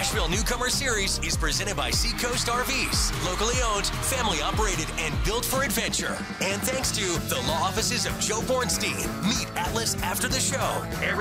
Nashville Newcomer Series is presented by Seacoast RVs, locally owned, family operated, and built for adventure. And thanks to the law offices of Joe Bornstein. Meet Atlas after the show.